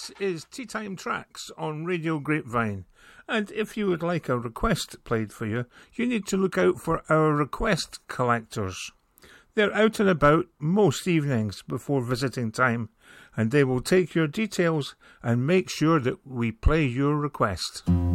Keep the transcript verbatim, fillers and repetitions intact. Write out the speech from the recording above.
This is Tea Time Tracks on Radio Grapevine, and if you would like a request played for you, you need to look out for our request collectors. They're out and about most evenings before visiting time, and they will take your details and make sure that we play your request.